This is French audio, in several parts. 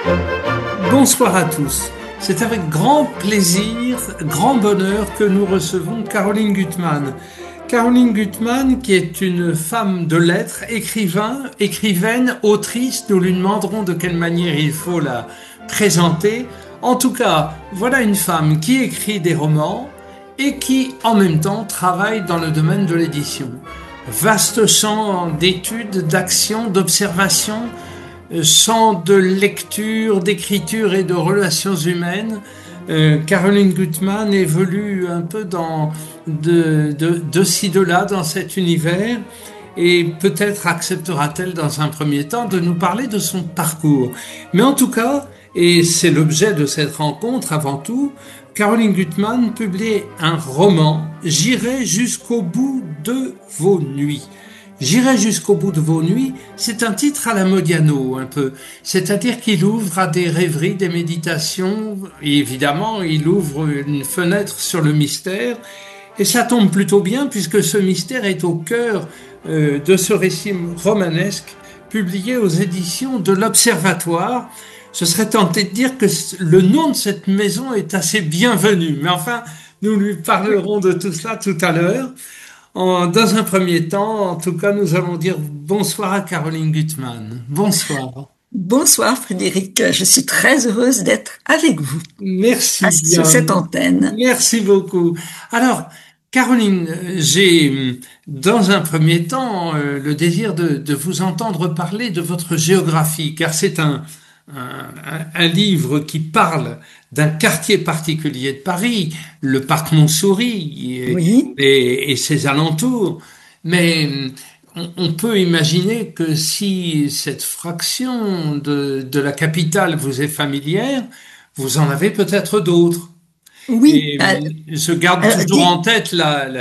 Bonsoir à tous. C'est avec grand plaisir, grand bonheur que nous recevons Caroline Gutmann. Caroline Gutmann, qui est une femme de lettres, écrivaine, autrice. Nous lui demanderons de quelle manière il faut la présenter. En tout cas, voilà une femme qui écrit des romans et qui, en même temps, travaille dans le domaine de l'édition. Vaste champ d'études, d'action, d'observation, champ de lecture, d'écriture et de relations humaines. Caroline Gutmann évolue un peu de ci, de là dans cet univers et peut-être acceptera-t-elle dans un premier temps de nous parler de son parcours. Mais en tout cas, et c'est l'objet de cette rencontre avant tout, Caroline Gutmann publie un roman « J'irai jusqu'au bout de vos nuits ». J'irai jusqu'au bout de vos nuits, c'est un titre à la Modiano un peu, c'est-à-dire qu'il ouvre à des rêveries, des méditations, et évidemment il ouvre une fenêtre sur le mystère, et ça tombe plutôt bien puisque ce mystère est au cœur de ce récit romanesque publié aux éditions de l'Observatoire. Je serais tenté de dire que le nom de cette maison est assez bienvenu, mais enfin nous lui parlerons de tout cela tout à l'heure. Dans un premier temps, en tout cas, nous allons dire bonsoir à Caroline Gutmann. Bonsoir. Bonsoir Frédéric, je suis très heureuse d'être avec vous. Merci bien. Sur cette antenne. Merci beaucoup. Alors, Caroline, j'ai dans un premier temps le désir de vous entendre parler de votre géographie, car c'est un livre qui parle d'un quartier particulier de Paris, le parc Montsouris Oui. et ses alentours. Mais on peut imaginer que si cette fraction de la capitale vous est familière, vous en avez peut-être d'autres. Oui. Et je garde toujours en tête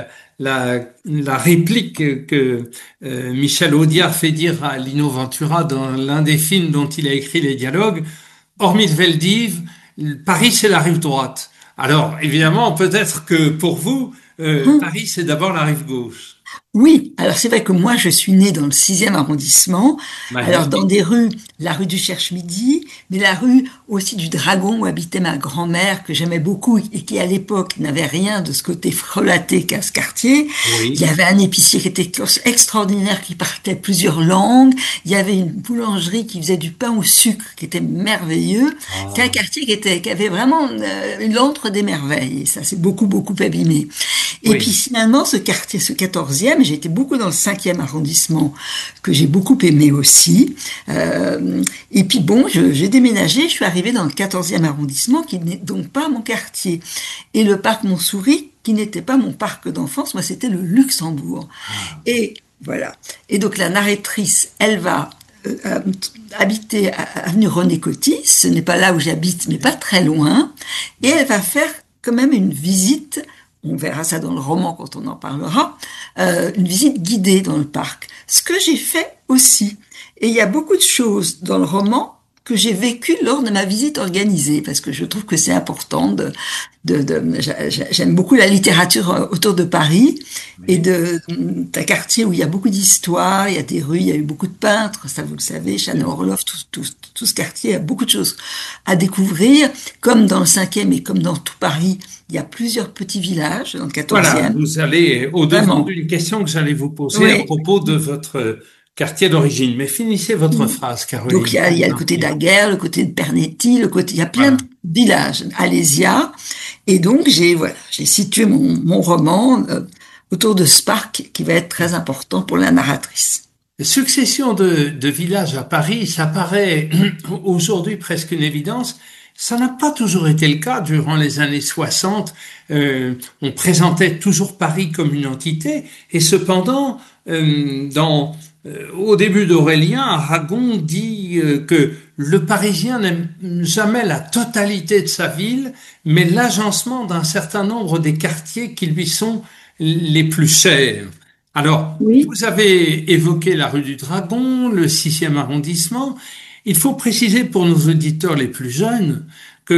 la réplique que Michel Audiard fait dire à Lino Ventura dans l'un des films dont il a écrit les dialogues. Hormis le Veldiv, Paris c'est la rive droite. Alors évidemment, peut-être que pour vous, Paris c'est d'abord la rive gauche. Oui, alors c'est vrai que moi je suis née dans le 6e arrondissement, alors dans des rues, la rue du Cherche-Midi, mais la rue aussi du Dragon où habitait ma grand-mère que j'aimais beaucoup et qui à l'époque n'avait rien de ce côté frelaté qu'a ce quartier. Oui. Il y avait un épicier qui était extraordinaire, qui parlait plusieurs langues, il y avait une boulangerie qui faisait du pain au sucre qui était merveilleux. C'est un quartier qui avait vraiment l'antre des merveilles et ça s'est beaucoup abîmé. Et puis finalement ce quartier, ce 14e, j'ai été beaucoup dans le 5e arrondissement que j'ai beaucoup aimé aussi. Et puis bon, j'ai déménagé, je suis arrivée dans le 14e arrondissement qui n'est donc pas mon quartier. Et le parc Montsouris qui n'était pas mon parc d'enfance, moi c'était le Luxembourg. Et voilà. Et donc la narratrice, elle va habiter à avenue René Coty, ce n'est pas là où j'habite, mais pas très loin. Et elle va faire quand même une visite. On verra ça dans le roman quand on en parlera, une visite guidée dans le parc. Ce que j'ai fait aussi. Et il y a beaucoup de choses dans le roman que j'ai vécues lors de ma visite organisée, parce que je trouve que c'est important j'aime beaucoup la littérature autour de Paris et d'un quartier où il y a beaucoup d'histoires, il y a des rues, il y a eu beaucoup de peintres, ça vous le savez, Chanel Orloff, tout ce quartier a beaucoup de choses à découvrir, comme dans le 5e et comme dans tout Paris. Il y a plusieurs petits villages dans le 14e. Voilà, vous allez au-devant d'une question que j'allais vous poser à propos de votre quartier d'origine. Mais finissez votre phrase, Caroline. Donc il y a le côté d'Aguerre, le côté de Pernetti, il y a plein de villages, Alésia. Et donc j'ai situé mon roman autour de ce parc qui va être très important pour la narratrice. Succession de villages à Paris, ça paraît aujourd'hui presque une évidence. Ça n'a pas toujours été le cas durant les années 60. On présentait toujours Paris comme une entité, et cependant, au début d'Aurélien, Aragon dit que le Parisien n'aime jamais la totalité de sa ville, mais l'agencement d'un certain nombre des quartiers qui lui sont les plus chers. Alors, vous avez évoqué la rue du Dragon, le 6e arrondissement. Il faut préciser pour nos auditeurs les plus jeunes que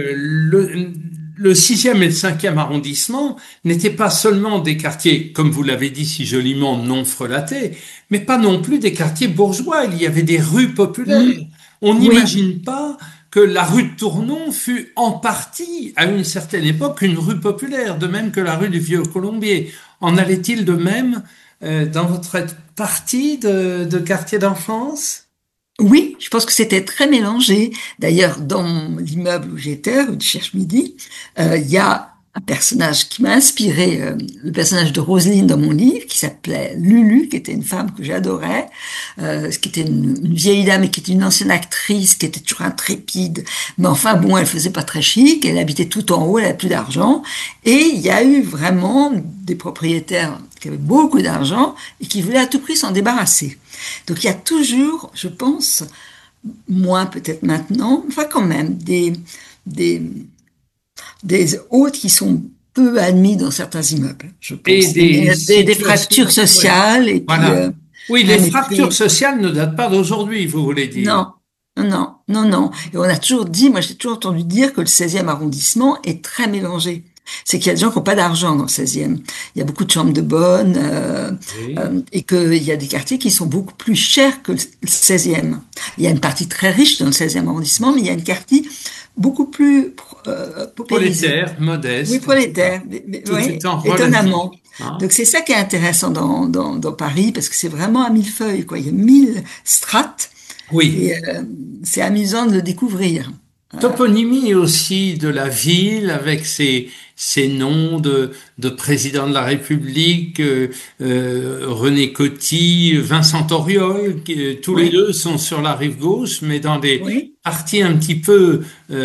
le 6e et le 5e arrondissement n'étaient pas seulement des quartiers, comme vous l'avez dit si joliment, non frelatés, mais pas non plus des quartiers bourgeois. Il y avait des rues populaires. On Oui, n'imagine pas que la rue de Tournon fut en partie, à une certaine époque, une rue populaire, de même que la rue du Vieux-Colombier. En allait-il de même dans votre partie de quartier d'enfance? oui, je pense que c'était très mélangé. D'ailleurs, dans l'immeuble où j'étais, rue du Cherche-Midi, il y a un personnage qui m'a inspiré, le personnage de Roselyne dans mon livre, qui s'appelait Lulu, qui était une femme que j'adorais, qui était une vieille dame et qui était une ancienne actrice, qui était toujours intrépide. Mais enfin, bon, elle faisait pas très chic, elle habitait tout en haut, elle avait plus d'argent. Et il y a eu vraiment des propriétaires qui avaient beaucoup d'argent et qui voulaient à tout prix s'en débarrasser. Donc il y a toujours, je pense, moins peut-être maintenant, enfin quand même, des, des hôtes qui sont peu admis dans certains immeubles, je Et pense. des Des fractures situations, ouais. sociales et puis Voilà. Oui, un les fractures mépris. sociales ne datent pas d'aujourd'hui, vous voulez dire. Non, non. Et on a toujours dit, moi j'ai toujours entendu dire que le 16e arrondissement est très mélangé. C'est qu'il y a des gens qui n'ont pas d'argent dans le 16e. Il y a beaucoup de chambres de bonne Oui. et qu'il y a des quartiers qui sont beaucoup plus chers que le 16e. Il y a une partie très riche dans le 16e arrondissement, mais il y a une partie beaucoup plus paupérisée. Prolétaire, Oui, modeste, en tout cas. prolétaire, Tout oui, étant relatif. étonnamment. Hein. Donc c'est ça qui est intéressant dans Paris, parce que c'est vraiment à millefeuille, quoi. Il y a 1000 strates Oui. et c'est amusant de le découvrir. Toponymie aussi de la ville avec ses noms de président de la République, René Coty, Vincent Auriol, qui, tous les Oui, deux sont sur la rive gauche, mais dans des oui, parties un petit peu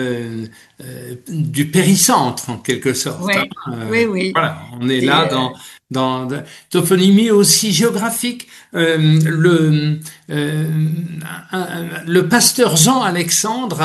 du péricentre en quelque sorte. Hein. oui, oui. Voilà, on est là Et, dans de toponymie aussi géographique. Euh, le pasteur Jean Alexandre,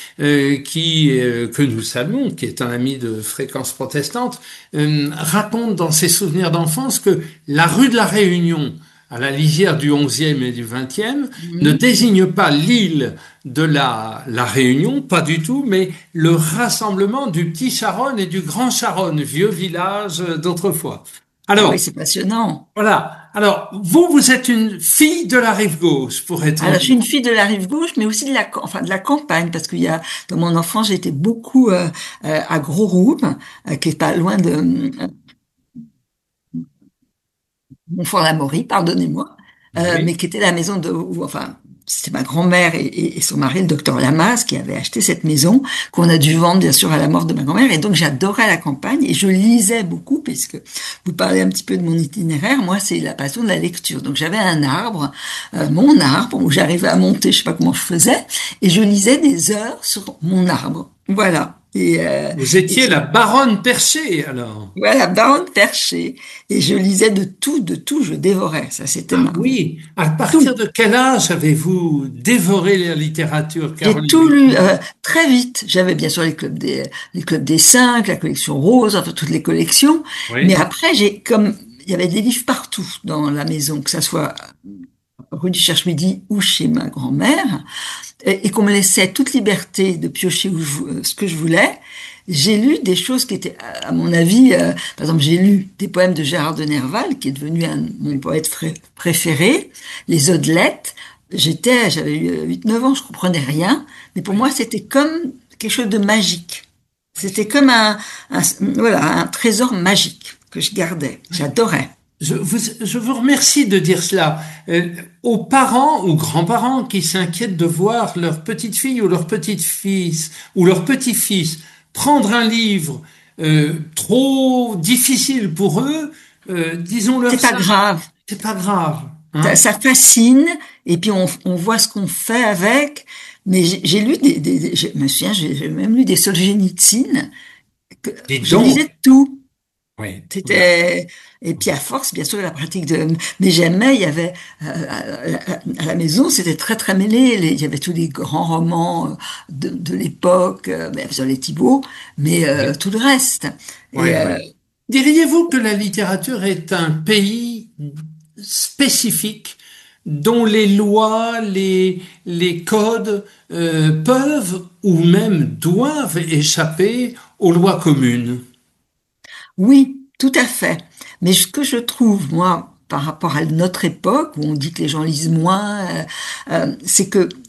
que nous saluons, qui est un ami de Fréquence protestante, raconte dans ses souvenirs d'enfance que la rue de la Réunion, à la lisière du 11e et du 20e, ne mhm. désigne pas l'île de la Réunion, pas du tout, mais le rassemblement du Petit Charonne et du Grand Charonne, vieux village d'autrefois. Ah oui, Alors, c'est passionnant. voilà. Alors, vous êtes une fille de la rive gauche, pourrait-on Alors, je dire. suis une fille de la rive gauche, mais aussi enfin, de la campagne, parce qu'il y a, dans mon enfance, j'étais beaucoup à Gros-Roume, qui est pas loin de Montfort-l'Amaury, pardonnez-moi, mais Oui. qui était la maison enfin, c'était ma grand-mère et son mari, le docteur Lamas, qui avait acheté cette maison, qu'on a dû vendre, bien sûr, à la mort de ma grand-mère. Et donc, j'adorais la campagne et je lisais beaucoup, puisque vous parlez un petit peu de mon itinéraire. Moi, c'est la passion de la lecture. Donc, j'avais un arbre, mon arbre, où j'arrivais à monter, je sais pas comment je faisais, et je lisais des heures sur mon arbre. Voilà. Vous Et étiez la baronne perchée, alors. voilà, baronne perchée. Et je lisais de tout, je dévorais. Ça, c'était Ah oui. À partir tout. de quel âge avez-vous dévoré la littérature, J'ai Caroline tout lu Gutmann? très vite. J'avais bien sûr les clubs des cinq, la collection rose, enfin toutes les collections. Mais Oui. après, comme il y avait des livres partout dans la maison, que ça soit rue du Cherche-Midi ou chez ma grand-mère, et qu'on me laissait toute liberté de piocher ce que je voulais. J'ai lu des choses qui étaient, à mon avis, par exemple, j'ai lu des poèmes de Gérard de Nerval, qui est devenu mon poète préféré, les Odelettes. J'avais eu 8-9 ans, je comprenais rien, mais pour moi, c'était comme quelque chose de magique. C'était comme voilà, un trésor magique que je gardais. J'adorais. Je vous remercie de dire cela. Aux parents ou grands-parents qui s'inquiètent de voir leur petite fille ou leur petite-fils ou leur petit-fils prendre un livre trop difficile pour eux, disons-leur C'est pas ça, grave. c'est pas grave. Ça, Hein? ça fascine, et puis on voit ce qu'on fait avec. Mais j'ai lu je me souviens, j'ai même lu des Solzhenitsyn, que Dites je donc. lisais tout. Oui. Voilà. Et puis à force, bien sûr, la pratique mais j'aimais, il y avait, à la maison, c'était très, très mêlé. Il y avait tous les grands romans de l'époque, bien sûr les Thibault, mais Oui. tout le reste. Oui, Et, oui. Diriez-vous que la littérature est un pays spécifique dont les lois, les codes peuvent ou même doivent échapper aux lois communes? oui, tout à fait. Mais ce que je trouve, moi, par rapport à notre époque, où on dit que les gens lisent moins, c'est que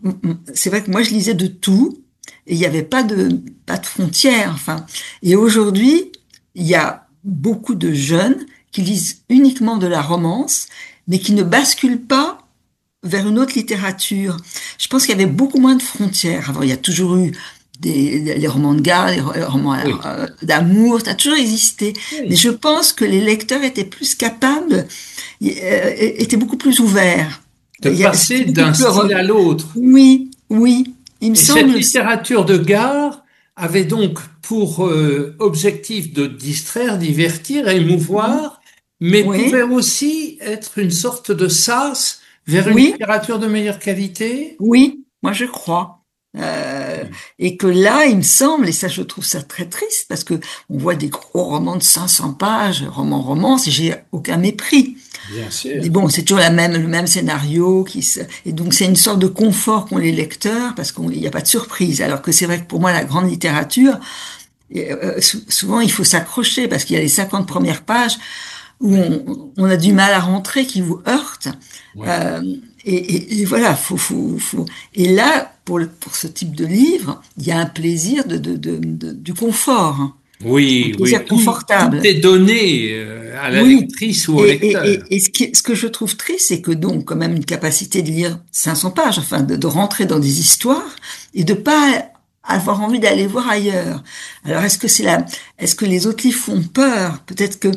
c'est vrai que moi je lisais de tout et il n'y avait pas de frontières. Enfin, et aujourd'hui, il y a beaucoup de jeunes qui lisent uniquement de la romance, mais qui ne basculent pas vers une autre littérature. Je pense qu'il y avait beaucoup moins de frontières. Avant, il y a toujours eu les romans de gare, les romans Oui, d'amour, ça a toujours existé. Mais oui. je pense que les lecteurs étaient plus capables, étaient beaucoup plus ouverts. De passer C'était beaucoup d'un plus style à l'autre. oui, oui, il me Et cette semble. littérature de gare avait donc pour objectif de distraire, divertir, émouvoir, mais pouvait Oui, aussi être une sorte de sas vers une oui, littérature de meilleure qualité. oui, moi je crois. Euh, et que là, il me semble, et ça je trouve ça très triste, parce que on voit des gros romans de 500 pages, romance, et j'ai aucun mépris. Bien Mais sûr. bon, c'est toujours le même scénario et donc c'est une sorte de confort qu'ont les lecteurs, parce qu'il n'y a pas de surprise. Alors que c'est vrai que pour moi, la grande littérature, souvent il faut s'accrocher, parce qu'il y a les 50 premières pages où on a du mal à rentrer, qui vous heurtent. Oui, Euh, et voilà, faut. Et là, pour ce type de livre, il y a un plaisir du confort, hein. Un oui, oui. plaisir Tout confortable. est donné à la Oui. lectrice ou au lecteur. Et ce que je trouve triste, c'est que donc, quand même, une capacité de lire 500 pages, enfin, de rentrer dans des histoires et de pas avoir envie d'aller voir ailleurs. Alors, est-ce que les autres livres font peur? Peut-être que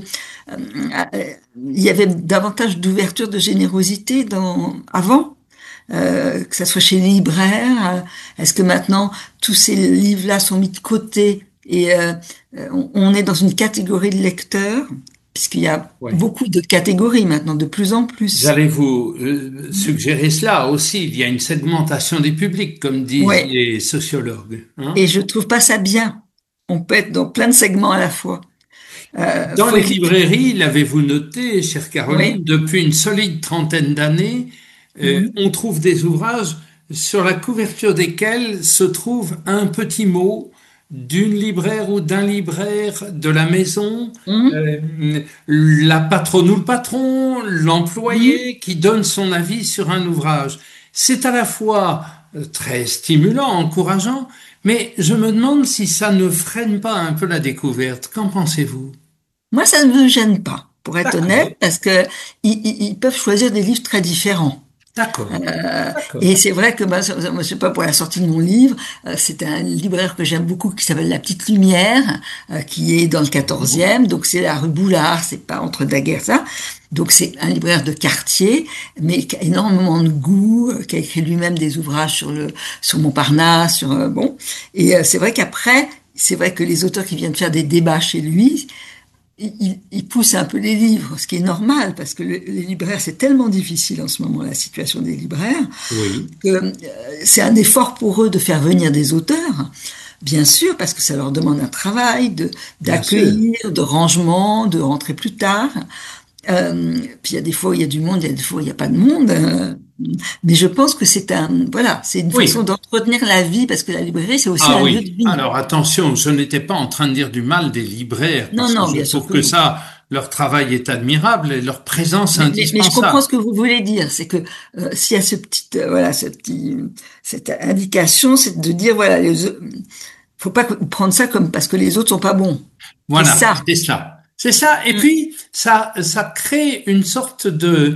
il y avait davantage d'ouverture, de générosité avant, que ça soit chez les libraires. Est-ce que maintenant tous ces livres-là sont mis de côté et on est dans une catégorie de lecteurs, puisqu'il y a Oui. beaucoup de catégories maintenant, de plus en plus. J'allais vous suggérer cela aussi. Il y a une segmentation des publics, comme disent Ouais. les sociologues, hein. Et je trouve pas ça bien. On peut être dans plein de segments à la fois. Dans Faut les éviter. librairies, l'avez-vous noté, chère Ouais. Caroline, depuis une solide trentaine d'années, Mhm. on trouve des ouvrages sur la couverture desquels se trouve un petit mot d'une libraire ou d'un libraire de la maison, Mhm. euh, la patronne ou le patron, Mhm. l'employé qui donne son avis sur un ouvrage. C'est à la fois très stimulant, encourageant, mais je me demande si ça ne freine pas un peu la découverte. Qu'en pensez-vous? Moi, ça ne me gêne pas, pour être D'accord, honnête, parce que ils peuvent choisir des livres très différents. d'accord, d'accord. Et c'est vrai que moi, je sais pas, pour la sortie de mon livre, c'est un libraire que j'aime beaucoup qui s'appelle La Petite Lumière, qui est dans le Bon. 14e, donc c'est la rue Boulard, c'est pas entre Daguerre. Donc c'est un libraire de quartier, mais qui a énormément de goût, qui a écrit lui-même des ouvrages sur Montparnasse, bon. Et c'est vrai qu'après, c'est vrai que les auteurs qui viennent faire des débats chez lui, il pousse un peu les livres, ce qui est normal, parce que les libraires, c'est tellement difficile en ce moment, la situation des libraires, Oui, que c'est un effort pour eux de faire venir des auteurs, bien sûr, parce que ça leur demande un travail bien sûr. d'accueillir, de rangement, de rentrer plus tard. Puis il y a des fois où il y a du monde, il y a des fois où il n'y a pas de monde. Mais je pense que voilà, c'est une façon Oui. d'entretenir la vie, parce que la librairie, c'est aussi Ah un lieu de oui. vie. Alors attention, je n'étais pas en train de dire du mal des libraires, Non, parce que non, je bien sûr trouve que que non. ça, leur travail est admirable et leur présence Mais je comprends indispensable. ce que vous voulez dire, c'est que s'il y a voilà, cette indication, c'est de dire voilà, faut pas prendre ça comme parce que les autres sont pas bons. C'est Voilà, ça. c'est ça. C'est ça. Et Mm, puis, ça crée une sorte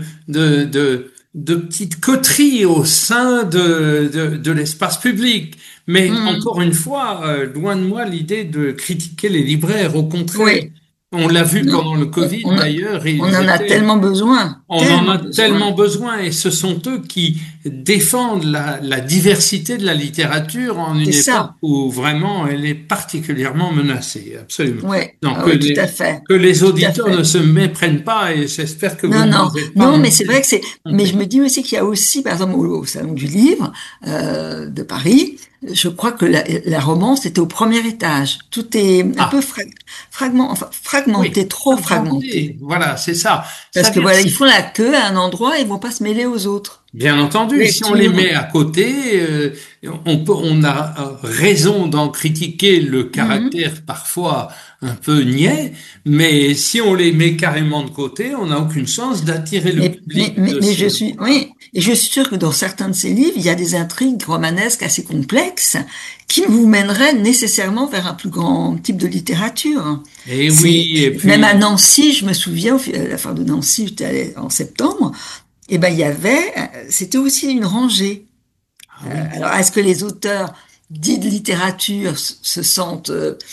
de petite coterie au sein de l'espace public. Mais mm. encore une fois, loin de moi l'idée de critiquer les libraires. Au contraire, Oui, on l'a vu non, pendant le Covid d'ailleurs, on ils en a étaient. On en tellement a besoin. tellement besoin et ce sont eux qui défendent la diversité de la littérature en C'est une époque ça. où vraiment elle est particulièrement menacée, absolument. Ouais, Donc ah oui, tout à fait, que les tout à auditeurs ne fait. se méprennent pas et j'espère que vous Non, ne non, vous êtes pas non, mais c'est vrai que mais je trompé. me dis aussi qu'il y a aussi, par exemple, au Salon du Livre de Paris, je crois que la romance était au premier étage. Tout est un peu Ah, enfin, oui, fragmenté, trop fragmenté. fragmenté, voilà, c'est ça. Parce Ça que veut dire voilà, ils font la queue à un endroit et ils vont pas se mêler aux autres. Bien entendu, si on les lecture. met à côté, on a raison d'en critiquer le Mhm. caractère parfois un peu niais, mais si on les met carrément de côté, on n'a aucune chance d'attirer le public de Mais je ces suis, romans-là. oui, et je suis sûre que dans certains de ces livres, il y a des intrigues romanesques assez complexes qui vous mèneraient nécessairement vers un plus grand type de littérature. Et C'est, oui, et même à puis, Nancy, je me souviens, à la fin de Nancy, j'étais allée en septembre, et ben, il y avait, c'était aussi une rangée. ah oui. Alors, est-ce que les auteurs dits de littérature se sentent,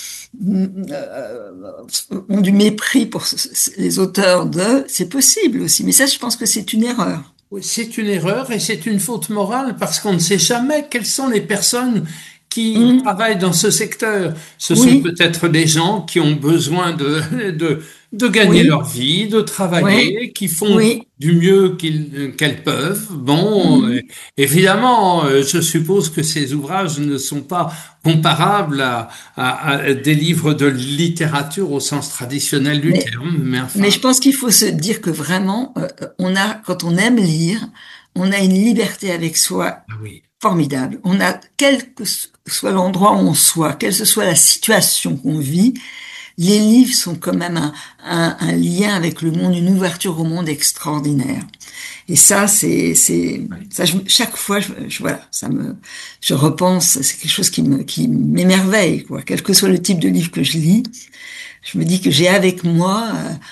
ont du mépris pour les auteurs de, c'est possible aussi. Mais ça, je pense que c'est une erreur. Oui, c'est une erreur et c'est une faute morale parce qu'on ne sait jamais quelles sont les personnes qui Hum, travaillent dans ce secteur. Ce sont oui, peut-être des gens qui ont besoin de gagner oui, leur vie, de oui, travailler, qui font oui. du mieux qu'elles peuvent. Bon, Hum. évidemment, je suppose que ces ouvrages ne sont pas comparables à des livres de littérature au sens traditionnel du Mais, terme, mais mais enfin, je pense qu'il faut se dire que vraiment, on a, quand on aime lire, on a une liberté avec soi ah oui. formidable. On a, quel que soit l'endroit où on soit, quelle que soit la situation qu'on vit, les livres sont quand même un lien avec le monde, une ouverture au monde extraordinaire. Et ça, ça, chaque fois, voilà, je repense, c'est quelque chose qui m'émerveille, quoi. Quel que soit le type de livre que je lis, je me dis que j'ai avec moi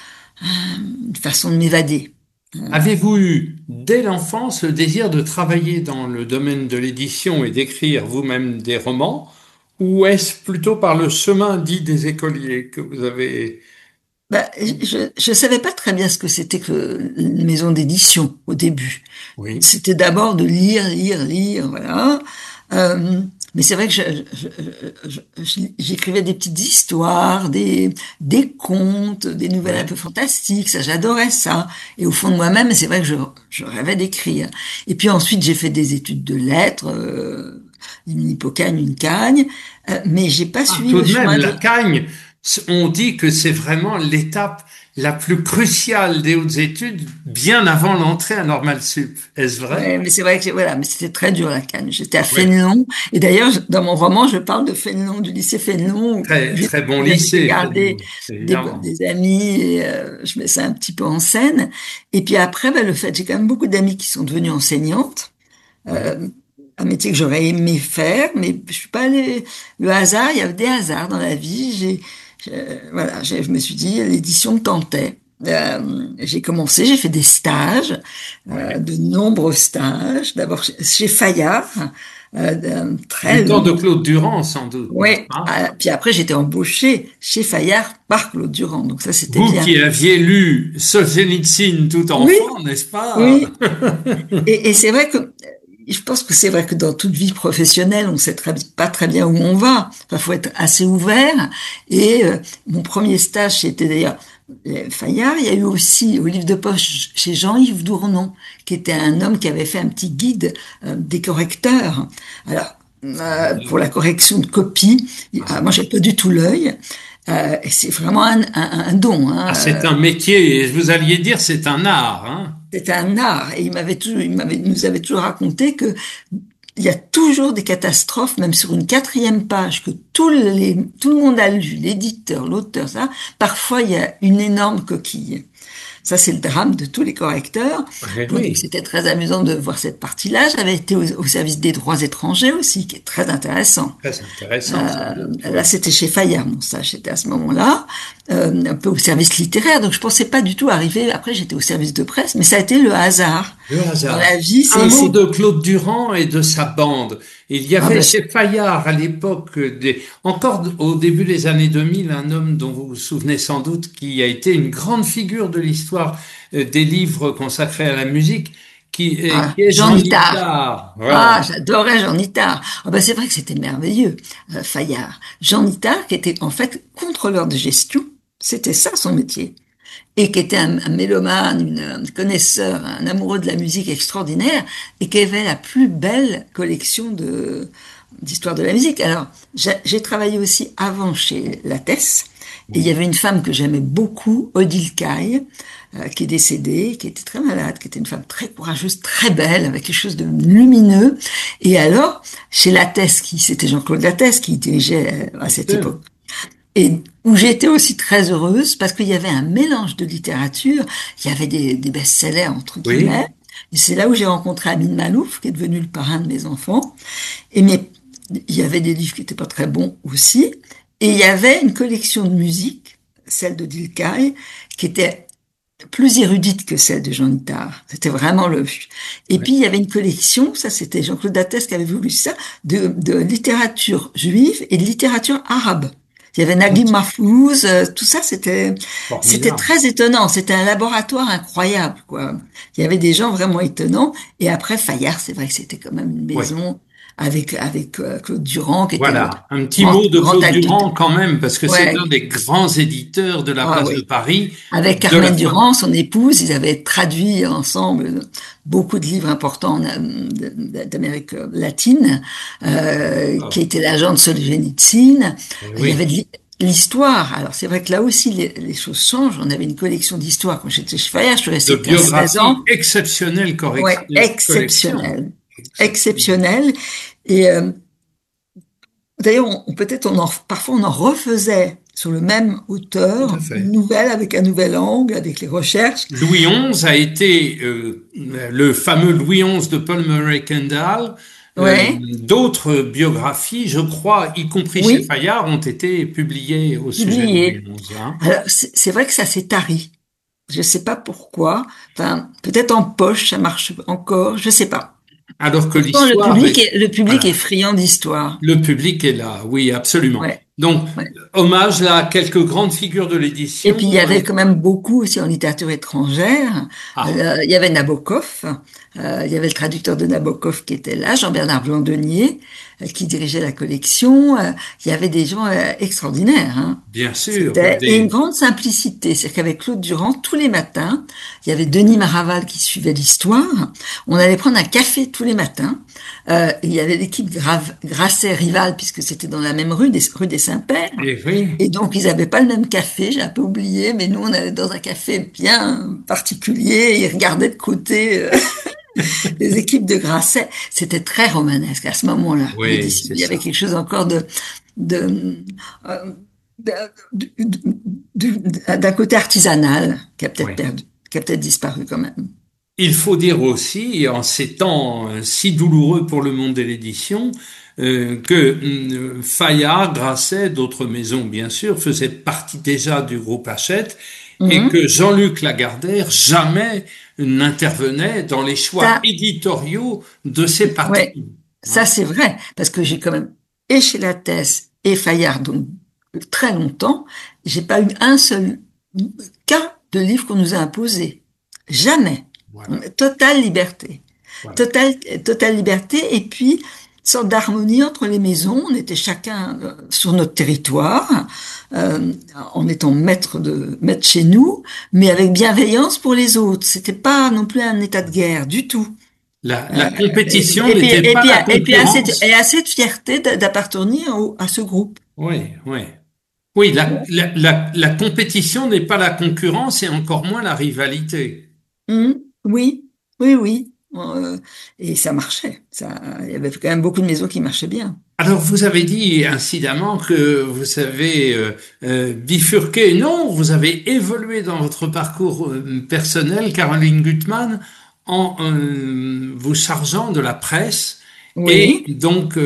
une façon de m'évader. Avez-vous eu, dès l'enfance, le désir de travailler dans le domaine de l'édition et d'écrire vous-même des romans, ou est-ce plutôt par le chemin dit des écoliers que vous avez... Bah, je savais pas très bien ce que c'était que une maison d'édition au début. Oui. C'était d'abord de lire, voilà. Euh, mais c'est vrai que j'écrivais des petites histoires, des contes, des nouvelles un Ouais. peu fantastiques. Ça, j'adorais ça. Et au fond de moi-même, c'est vrai que je rêvais d'écrire. Et puis ensuite, j'ai fait des études de lettres, une hypocagne, une cagne, mais j'ai pas Ah, suivi tout le de même, chemin la de. Cagne, on dit que c'est vraiment l'étape la plus cruciale des hautes études, bien avant l'entrée à Normal Sup. Est-ce vrai? Ouais, mais c'est vrai que voilà, mais c'était très dur la canne. J'étais à Oui. Fénelon et d'ailleurs dans mon roman je parle de Fénelon, du lycée Fénelon où Très, j'ai très bon j'ai lycée, gardé évidemment. des amis et je mets ça un petit peu en scène. Et puis après, ben, le fait, j'ai quand même beaucoup d'amis qui sont devenues enseignantes, Oui. euh, un métier que j'aurais aimé faire, mais je suis pas allée. Le hasard, il y a des hasards dans la vie. Voilà, je me suis dit l'édition me tentait. J'ai commencé, j'ai fait des stages, Oui. de nombreux stages. D'abord chez Fayard, très Du temps long. de Claude Durand, sans doute, n'est-ce Ouais. pas? Puis après, j'étais embauchée chez Fayard par Claude Durand. Donc ça, c'était Vous bien. qui aviez lu Solzhenitsyn tout Oui, enfant, n'est-ce pas? oui. Et c'est vrai que je pense que c'est vrai que dans toute vie professionnelle, on sait pas très bien où on va. Enfin, faut être assez ouvert. Et mon premier stage, c'était d'ailleurs Fayard. Il y a eu aussi au livre de poche chez Jean-Yves Dournon, qui était un homme qui avait fait un petit guide des correcteurs. Alors, pour la correction de copies, moi, j'ai pas du tout l'œil. Et c'est vraiment un don. Hein. Ah, c'est un métier, et vous alliez dire c'est un art, hein? C'était un art et il nous avait toujours raconté que il y a toujours des catastrophes, même sur une quatrième page que tout le monde a lu, l'éditeur, l'auteur, ça. Parfois, il y a une énorme coquille. Ça, c'est le drame de tous les correcteurs. Oui, Donc, oui, c'était très amusant de voir cette partie-là. J'avais été au service des droits étrangers aussi, qui est très intéressant. très intéressant, sans doute, Là, oui. c'était chez Fayard, mon stage. C'était à ce moment-là, un peu au service littéraire. Donc, je pensais pas du tout arriver. Après, j'étais au service de presse, mais ça a été le hasard. Le Dans hasard. la vie, Un mot de Claude Durand et de sa bande. Il y ah avait ben, chez Fayard à l'époque, encore au début des années 2000, un homme dont vous vous souvenez sans doute, qui a été une grande figure de l'histoire des livres consacrés à la musique, qui est Jean Jean Nittard. Nittard. Voilà. Ah, j'adorais Jean Nittard. Ah ben, c'est vrai que c'était merveilleux, Fayard. Jean Nittard, qui était en fait contrôleur de gestion, c'était ça son métier. Et qui était un mélomane, un connaisseur, un amoureux de la musique extraordinaire, et qui avait la plus belle collection d'histoire de la musique. Alors, j'ai travaillé aussi avant chez Lattès, Et il y Oui, avait une femme que j'aimais beaucoup, Odile Caille, qui est décédée, qui était très malade, qui était une femme très courageuse, très belle, avec quelque chose de lumineux. Et alors, chez Lattès, c'était Jean-Claude Lattès qui dirigeait à bien cette sûr. époque, et où j'étais aussi très heureuse parce qu'il y avait un mélange de littérature. Il y avait des best-sellers, entre Oui, guillemets. Et c'est là où j'ai rencontré Amin Malouf, qui est devenu le parrain de mes enfants. Mais il y avait des livres qui n'étaient pas très bons aussi. Et il y avait une collection de musique, celle de Dilkay, qui était plus érudite que celle de Jean Nittard. C'était vraiment le... Et oui. puis, il y avait une collection, ça c'était Jean-Claude Dattès qui avait voulu ça, de littérature juive et de littérature arabe. Il y avait Naguib Mahfouz, tout ça, c'était Formidable. très étonnant. C'était un laboratoire incroyable, quoi. Il y avait des gens vraiment étonnants. Et après, Fayard, c'est vrai que c'était quand même une Oui. maison avec Claude Durand, qui était le Voilà, un petit grand, mot de grand Claude acteur. Durand quand même, parce que c'est Ouais. un des grands éditeurs de la Ah place de oui. Paris Avec de la Carmen fin. Durand, son épouse, ils avaient traduit ensemble beaucoup de livres importants d'Amérique latine, qui Ah, était l'agent de Solzhenitsyn. Il y avait oui, de l'histoire. Alors c'est vrai que là aussi les choses changent. On avait une collection d'histoires quand j'étais chez Fayard, je suis de restée 15-16 biographie ans. exceptionnelle Ouais, collection. exceptionnel. Exceptionnelle. Exceptionnel. Et d'ailleurs, peut-être parfois on en refaisait sur le même Tout à auteur, une fait. nouvelle avec un nouvel angle, avec les recherches. Louis XI a été le fameux Louis XI de Paul Murray Kendall. Ouais, D'autres biographies, je crois, y compris chez oui, Fayard, ont été publiées au sujet de Louis publié. XI. Hein. Alors, c'est vrai que ça s'est tari. Je sais pas pourquoi. Enfin, peut-être en poche, ça marche encore. Je sais pas. Alors que Pourtant, l'histoire est... le public est Voilà. friand d'histoire. Le public est là, oui, absolument. Ouais, Donc, ouais. hommage là à quelques grandes figures de Et l'édition. puis, il y avait quand même beaucoup aussi en littérature étrangère. Ah, Il y avait Nabokov. Il y avait le traducteur de Nabokov qui était là, Jean-Bernard Blandonnier, qui dirigeait la collection. Il y avait des gens extraordinaires, hein. bien sûr, Et une grande simplicité. C'est qu'avec Claude Durand, tous les matins, il y avait Denis Maraval qui suivait l'histoire. On allait prendre un café tous les matins. Il y avait l'équipe Grasset-Rival, puisque c'était dans la même rue des Saints-Pères. et oui, Et donc, ils n'avaient pas le même café, j'ai un peu oublié, mais nous, on allait dans un café bien particulier. Ils regardaient de côté les équipes de Grasset. C'était très romanesque à ce moment-là, oui, l'édition. c'est Il y avait ça. quelque chose encore de, euh, de- d'un côté artisanal qui a peut-être Oui. perdu, qui a peut-être disparu quand même. Il faut dire aussi, en ces temps si douloureux pour le monde de l'édition, que Fayard, Grasset, d'autres maisons bien sûr, faisaient partie déjà du groupe Hachette et Mhm. que Jean-Luc Lagardère jamais n'intervenait dans les choix Ça, éditoriaux de ses ouais, patrons. ça Hein. c'est vrai, parce que j'ai quand même, et chez Lattès et Fayard, donc très longtemps, j'ai pas eu un seul cas de livre qu'on nous a imposé. Jamais. Voilà, Totale liberté. voilà. Totale liberté, et puis, sorte d'harmonie entre les maisons. On était chacun sur notre territoire, euh, en étant maître chez nous, mais avec bienveillance pour les autres. C'était pas non plus un état de guerre du tout. La compétition n'était Et pas puis, la et concurrence. assez de fierté d'appartenir à ce groupe. Oui, oui. Oui, Bon. la compétition n'est pas la concurrence et encore moins la rivalité. Oui, oui, oui. Et ça marchait. Il y avait quand même beaucoup de maisons qui marchaient bien. Alors, vous avez dit incidemment que vous avez bifurqué. Non, vous avez évolué dans votre parcours personnel, Caroline Gutmann, en vous chargeant de la presse et Oui, donc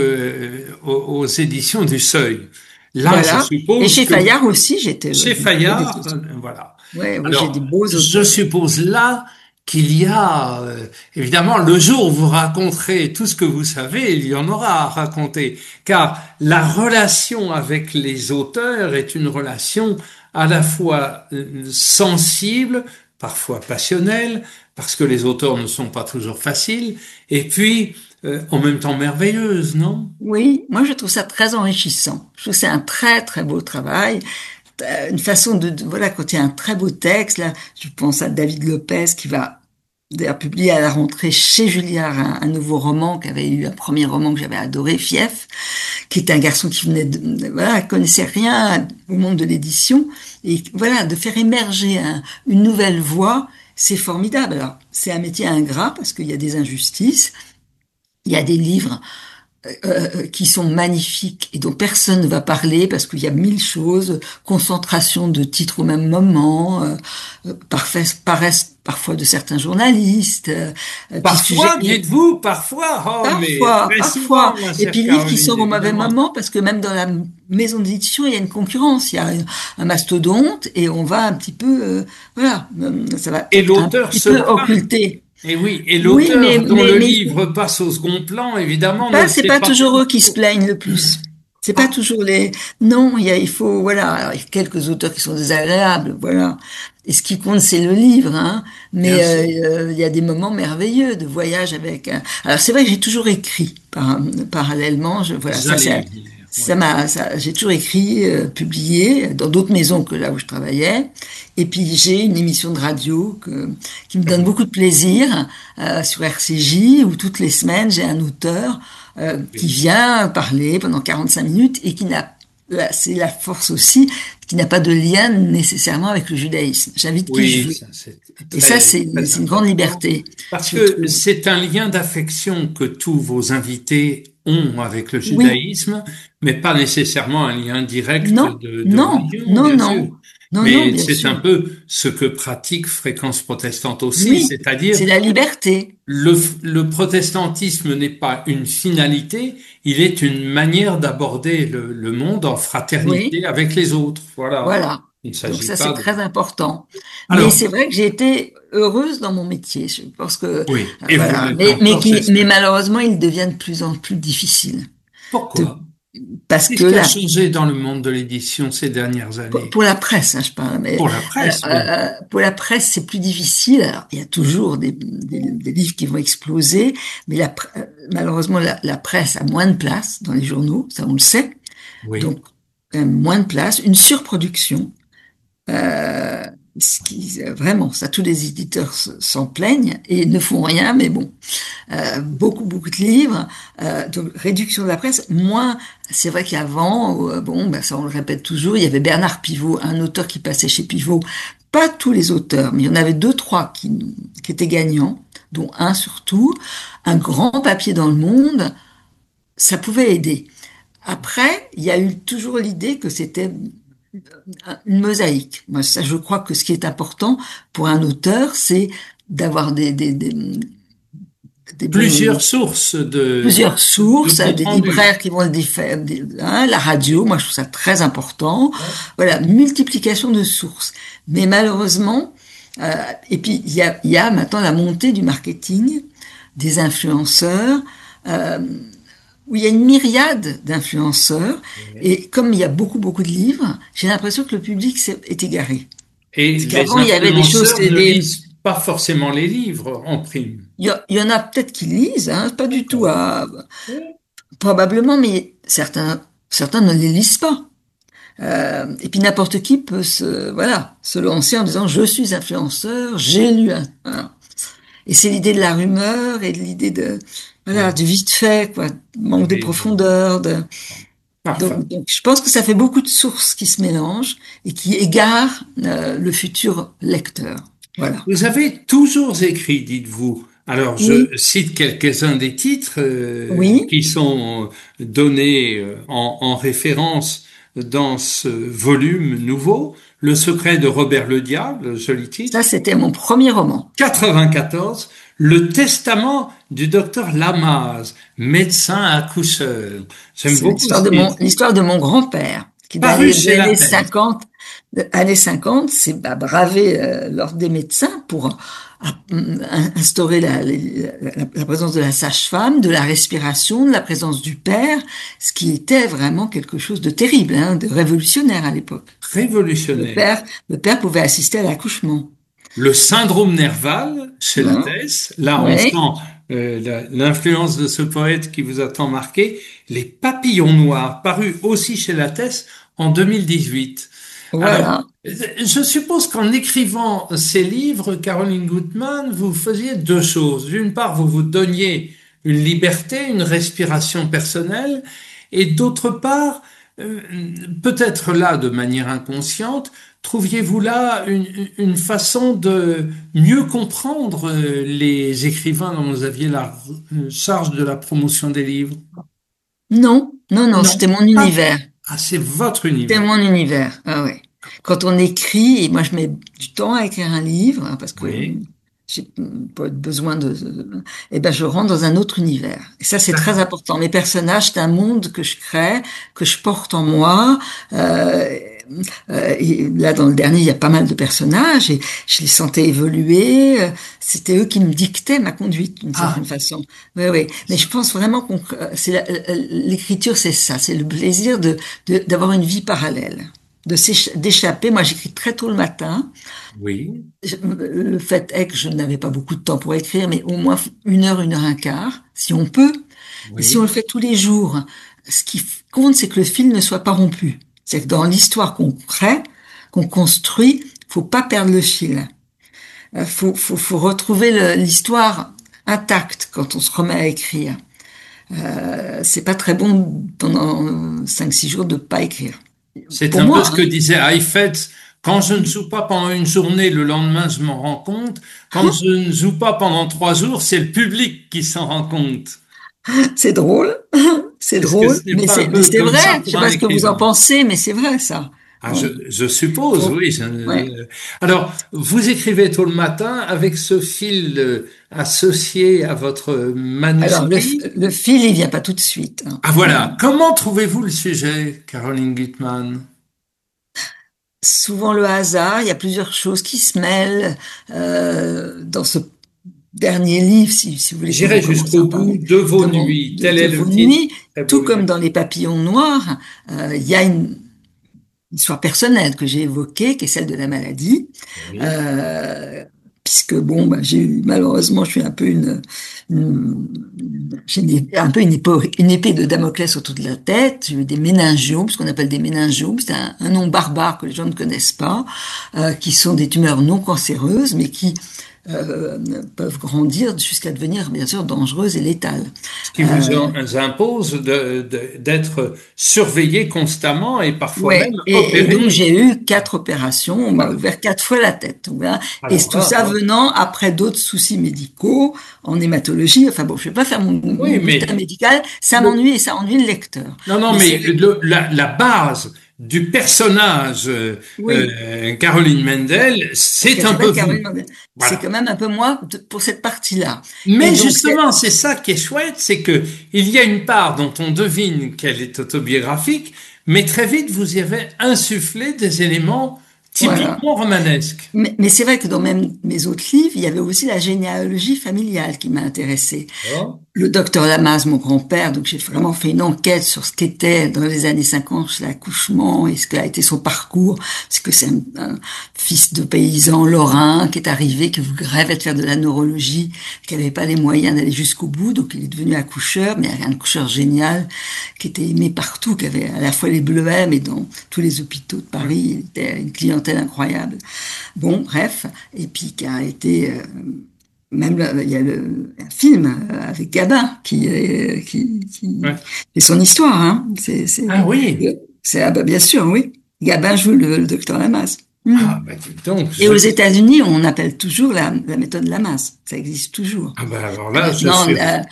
aux éditions du Seuil. Là, je voilà. Et suppose chez que Fayard aussi, chez j'ai fait des Fayard, trucs. voilà. Ouais, oui, j'ai des Alors, beaux je auteurs. suppose là qu'il y a, évidemment, le jour où vous raconterez tout ce que vous savez, il y en aura à raconter, car la relation avec les auteurs est une relation à la fois sensible, parfois passionnelle, parce que les auteurs ne sont pas toujours faciles, et puis en même temps merveilleuse, non? Oui, moi je trouve ça très enrichissant. Je trouve que c'est un très très beau travail. Une façon voilà, quand il y a un très beau texte, là, je pense à David Lopez qui va d'ailleurs publier à la rentrée chez Julliard un nouveau roman qui avait eu un premier roman que j'avais adoré, Fief, qui était un garçon qui venait voilà, connaissait rien au monde de l'édition, et voilà, de faire émerger une nouvelle voie, c'est formidable. Alors, c'est un métier ingrat parce qu'il y a des injustices, il y a des livres qui sont magnifiques et dont personne ne va parler parce qu'il y a mille choses, concentration de titres au même moment, paraissent parfois de certains journalistes. Parfois, dites-vous, parfois, parfois, très parfois. souvent, ma Et chère puis livres qui Caroline, sortent au mauvais évidemment. moment parce que même dans la maison d'édition, il y a une concurrence, il y a un mastodonte et on va un petit peu, voilà, ça va Et un l'auteur petit se peu plaint. occulter. Et oui, et Oui, l'auteur dont le livre passe au second plan, évidemment, ne le c'est sait pas pas. toujours eux qui se plaignent le plus. C'est pas Ah, toujours non, il faut, voilà. Alors, il y a quelques auteurs qui sont désagréables, voilà. Et ce qui compte, c'est le livre, hein. Mais, bien sûr. il y a des moments merveilleux de voyage avec alors, c'est vrai que j'ai toujours écrit, parallèlement, voilà, J'allais y venir. Oui. j'ai toujours écrit, publié dans d'autres maisons que là où je travaillais. Et puis, j'ai une émission de radio qui me donne beaucoup de plaisir, sur RCJ, où toutes les semaines, j'ai un auteur, qui Oui. vient parler pendant 45 minutes et c'est la force aussi, qui n'a pas de lien nécessairement avec le judaïsme. J'invite qui je Oui, veux. ça c'est Et ça, très, très c'est une grande important. liberté, Parce je que trouve. c'est un lien d'affection que tous vos invités ont avec le Oui, judaïsme, mais pas nécessairement un lien direct non, de non, religion, non, bien sûr. non, non, non, Mais bien c'est un sûr. peu ce que pratique Fréquence Protestante aussi, Oui, c'est-à-dire c'est la liberté. le protestantisme n'est pas une finalité, il est une manière d'aborder le monde en Oui, fraternité avec les autres. Voilà. voilà. Il ne Donc s'agit ça, c'est pas de... très important. Mais Alors, c'est vrai que j'ai été heureuse dans mon métier. Je pense que, oui, et vous voilà. l'êtes encore, Mais j'espère. malheureusement, il devient de plus en plus difficile. De, Pourquoi? parce que Qu'est-ce qui a là, changé dans le monde de l'édition ces dernières années? pour la presse, hein, je parle, mais Pour la presse, oui. pour la presse, c'est plus difficile. Alors, il y a toujours des livres qui vont exploser, mais malheureusement, la presse a moins de place dans les journaux, ça on le sait. Oui, Donc, moins de place, une surproduction. Euh, vraiment, ça, tous les éditeurs s'en plaignent et ne font rien, mais bon, beaucoup de livres, donc réduction de la presse, moins, c'est vrai qu'avant, bon, ben ça on le répète toujours, il y avait Bernard Pivot, un auteur qui passait chez Pivot, pas tous les auteurs, mais il y en avait deux, trois qui étaient gagnants, dont un surtout, un grand papier dans le monde, ça pouvait aider. Après, il y a eu toujours l'idée que c'était une mosaïque. Moi, ça, je crois que ce qui est important pour un auteur, c'est d'avoir des bons, plusieurs sources plusieurs de sources, compte des rendu. libraires qui vont le diffère, la radio, moi je trouve ça très important. Voilà, multiplication de sources. Mais malheureusement, et puis il y a maintenant la montée du marketing, des influenceurs, euh, où il y a une myriade d'influenceurs, Oui. et comme il y a beaucoup de livres, j'ai l'impression que le public est égaré. Et Parce les qu'avant, il y avait des choses, influenceurs ne lisent pas forcément les livres en prime. il y en a peut-être qui lisent, hein, pas du tout D'accord. à, Oui. probablement, mais certains ne les lisent pas. Et puis n'importe qui peut se lancer en disant je suis influenceur, j'ai lu voilà. Et c'est l'idée de la rumeur et de l'idée voilà, Oui. du vite fait, quoi, manque de Oui, je profondeur, comprends. Parfait. donc je pense que ça fait beaucoup de sources qui se mélangent et qui égarent, le futur lecteur. Voilà. Vous avez toujours écrit, dites-vous. Alors, je Oui, cite quelques-uns des titres oui, qui sont donnés en référence dans ce volume nouveau. Le secret de Robert le Diable, joli ça titre. c'était mon premier roman. 94. Le testament du docteur Lamaze, médecin accoucheur. J'aime C'est beaucoup ce titre. l'histoire de mon grand-père, qui dans Paru les chez La années Thèse. 50, s'est bravé, l'ordre des médecins pour instaurer la présence de la sage-femme, de la respiration, de la présence du père, ce qui était vraiment quelque chose de terrible, hein, de révolutionnaire à l'époque. Le Révolutionnaire. père, le père pouvait assister à l'accouchement. Le syndrome nerval chez la Hein. Thèse. Là, on Oui, sent l'influence de ce poète qui vous a tant marqué. Les papillons noirs, paru aussi chez la Thèse en 2018. Alors, voilà. je suppose qu'en écrivant ces livres, Caroline Gutmann, vous faisiez deux choses. D'une part, vous vous donniez une liberté, une respiration personnelle, Et d'autre part, euh, peut-être là de manière inconsciente, trouviez-vous là une façon de mieux comprendre les écrivains dont vous aviez la charge de la promotion des livres? Non, non, non, Non, c'était mon pas. univers. Ah, c'est votre C'était univers. mon univers. Ah ouais. Quand on écrit, et moi je mets du temps à écrire un livre, hein, parce que Oui. j'ai pas besoin eh ben je rentre dans un autre univers. Et ça c'est très D'accord. important. Mes personnages, c'est un monde que je crée, que je porte en moi. Euh, et là dans le dernier, il y a pas mal de personnages et je les sentais évoluer. C'était eux qui me dictaient ma conduite d'une certaine Ah, façon. Oui, oui. Mais je pense vraiment qu'on, l'écriture, c'est ça, c'est le plaisir d'avoir une vie parallèle, d'échapper. Moi, j'écris très tôt le matin. oui, Le fait est que je n'avais pas beaucoup de temps pour écrire, mais au moins une heure un quart, si on peut. Et si on oui. le fait tous les jours, ce qui compte, c'est que le fil ne soit pas rompu. C'est que dans l'histoire qu'on crée, qu'on construit, faut pas perdre le fil. Faut retrouver l'histoire intacte quand on se remet à écrire. C'est pas très bon pendant 5 6 jours de pas écrire. C'est Pour un peu moi, ce que hein. disait Heifetz. Quand je ne joue pas pendant une journée, le lendemain, je m'en rends compte. Quand je ne joue pas pendant 3 jours, c'est le public qui s'en rend compte. C'est drôle, c'est Est-ce que drôle, ce n'est pas un mais peu c'est comme ça vrai. Je pour sais un pas ce que vous en écrivain? pensez, mais c'est vrai ça. Ah, Bon, je suppose, oui. ouais. Alors, vous écrivez tôt le matin avec ce fil associé à votre Alors manuscrit. le fil, il vient pas tout de suite, hein. Ah voilà. Comment trouvez-vous le sujet, Caroline Gutmann? Souvent le hasard, il y a plusieurs choses qui se mêlent dans ce dernier livre, si vous voulez qu'on J'irai commence jusqu'au à en bout parler, de vos nuits. Tel de est le vos titre. nuits, Très beau tout comme livre. dans Les Papillons Noirs, il y a une histoire personnelle que j'ai évoquée, qui est celle de la maladie. Oui. Euh, Puisque bon, bah, j'ai eu malheureusement, je suis un peu j'ai un peu une épée de Damoclès autour de la tête. J'ai eu des méningiomes, ce qu'on appelle des méningiomes, c'est un nom barbare que les gens ne connaissent pas, qui sont des tumeurs non cancéreuses, mais qui peuvent grandir jusqu'à devenir bien sûr dangereuses et létales. Ce qui vous Euh, impose d'être surveillé constamment et parfois même Ouais, et donc opéré. j'ai eu 4 opérations, on m'a Voilà. ouvert 4 fois la tête, voilà. Et Alors tout là, ça venant après d'autres soucis médicaux, en hématologie, enfin bon, je vais pas faire mon oui, bulletin mais médical, ça le, m'ennuie et ça ennuie le lecteur. non, non, Mais c'est mais vrai, la base du personnage oui, Caroline Mendel, parce c'est qu'elle un peu s'appelle vous. Caroline Mandel. C'est quand Voilà. même un peu moi pour cette partie-là. Et Mais donc c'est, justement, c'est ça qui est chouette, c'est que il y a une part dont on devine qu'elle est autobiographique, mais très vite vous y avez insufflé des éléments voilà. typiquement romanesques. Mais c'est vrai que dans même mes autres livres, il y avait aussi la généalogie familiale qui m'a intéressée. Oh. Le docteur Lamaze, mon grand-père, donc j'ai vraiment fait une enquête sur ce qu'était dans les années 50 l'accouchement et ce qu'a été son parcours. Parce que c'est un fils de paysan lorrain qui est arrivé, qui rêvait de faire de la neurologie, qui n'avait pas les moyens d'aller jusqu'au bout, donc il est devenu accoucheur, mais un accoucheur génial, qui était aimé partout, qui avait à la fois les bleuets, mais dans tous les hôpitaux de Paris, il était une clientèle incroyable. Bon, bref, et puis qui a été même là, il y a un film avec Gabin qui Ouais. c'est son histoire, hein. Ah oui. Ah bah, bien sûr, oui. Gabin joue le docteur Lamaze. Ah Mhm. bah dis donc, Et aux États-Unis, on appelle toujours la méthode Lamaze. Ça existe toujours. ah bah alors là, je Maintenant, suis.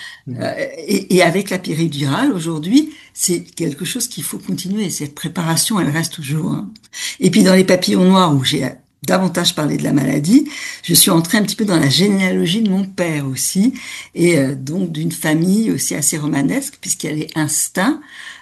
et avec la péridurale aujourd'hui, c'est quelque chose qu'il faut continuer. Cette préparation, elle reste toujours, hein. Et puis dans les papillons noirs où j'ai davantage parlé de la maladie, je suis entrée un petit peu dans la généalogie de mon père aussi, et donc d'une famille aussi assez romanesque, puisqu'il y a les Instincts,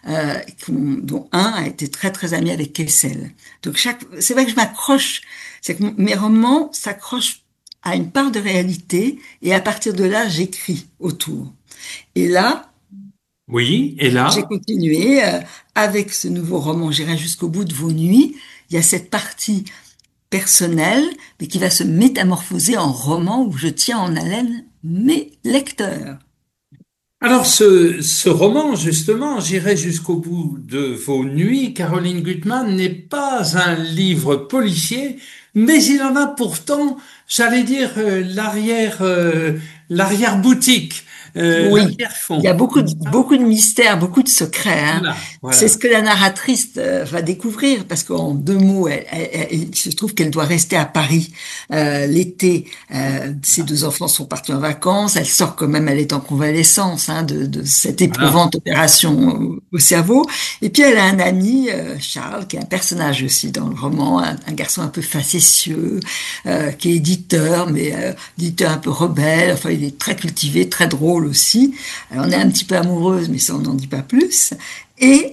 dont un a été très très ami avec Kessel. Donc c'est vrai que je m'accroche, c'est que mes romans s'accrochent à une part de réalité, et à partir de là, j'écris autour. Et là, Oui, et j'ai là? continué avec ce nouveau roman, J'irai jusqu'au bout de vos nuits. Il y a cette partie personnelle, mais qui va se métamorphoser en roman où je tiens en haleine mes lecteurs. Alors ce roman, justement, J'irai jusqu'au bout de vos nuits, Caroline Gutmann, n'est pas un livre policier, mais il en a pourtant, j'allais dire, l'arrière-boutique. La Oui, il y Pierrefonds. a beaucoup de mystères, beaucoup de secrets, hein. Voilà, C'est ce voilà. que la narratrice va découvrir, parce qu'en deux mots, il se trouve qu'elle doit rester à Paris l'été. Ses deux enfants sont partis en vacances. Elle sort quand même, elle est en convalescence hein, de cette Voilà. éprouvante opération au cerveau. Et puis elle a un ami, Charles, qui est un personnage aussi dans le roman, un garçon un peu facétieux, qui est éditeur, mais éditeur un peu rebelle. Enfin, il est très cultivé, très drôle aussi. Alors, on est un petit peu amoureuse, mais ça, on n'en dit pas plus. Et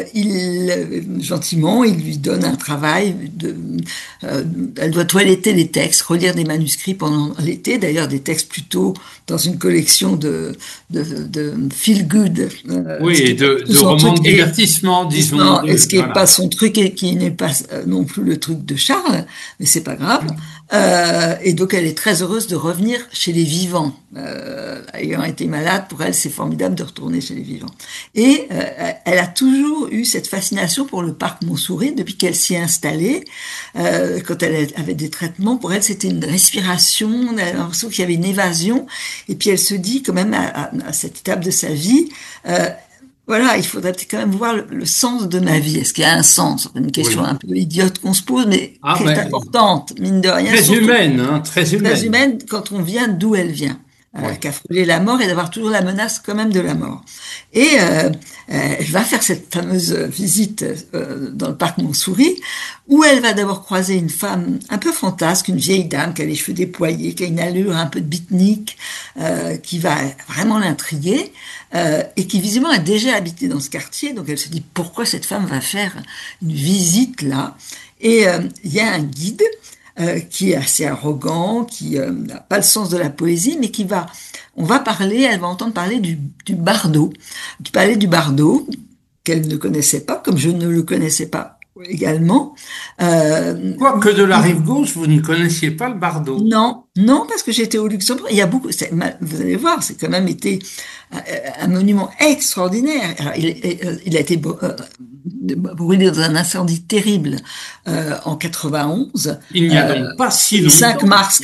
gentiment, il lui donne un travail euh, elle doit toiletter les textes, relire des manuscrits pendant l'été, d'ailleurs des textes plutôt dans une collection de feel good, Oui, ce qui et est pas du tout de son romans truc, de divertissement, disons. et ce qui est pas Voilà. son truc et qui n'est pas non plus le truc de Charles, mais c'est pas grave. Et donc elle est très heureuse de revenir chez les vivants. Ayant été malade, pour elle c'est formidable de retourner chez les vivants. Et elle a toujours eu cette fascination pour le parc Montsouris depuis qu'elle s'y est installée. Quand elle avait des traitements, pour elle c'était une respiration, elle a l'impression qu'il y avait une évasion. Et puis elle se dit quand même à cette étape de sa vie, voilà, il faudrait peut-être quand même voir le sens de ma vie. Est-ce qu'il y a un sens? Une question Oui. un peu idiote qu'on se pose, mais Ah, qui est ben, importante, mine de rien, très surtout humaine, hein, très très humaine. humaine quand on vient d'où elle vient. Oui. Qu'à frôler la mort et d'avoir toujours la menace quand même de la mort. Et elle va faire cette fameuse visite dans le parc Montsouris, où elle va d'abord croiser une femme un peu fantasque, une vieille dame qui a les cheveux déployés, qui a une allure un peu de beatnik, qui va vraiment l'intriguer, et qui visiblement a déjà habité dans ce quartier. Donc elle se dit pourquoi cette femme va faire une visite là. Et il y a un guide qui est assez arrogant, qui n'a pas le sens de la poésie, mais on va parler, elle va entendre parler du bardo, du palais du bardo, qu'elle ne connaissait pas, comme je ne le connaissais pas également. Euh, Quoique de la rive gauche, vous ne connaissiez pas le Bardo. non, non, parce que j'étais au Luxembourg. Il y a beaucoup, vous allez voir, c'est quand même été un monument extraordinaire. Alors, il a été brûlé dans un incendie terrible en 91, Il n'y a donc pas si le 5 longtemps. mars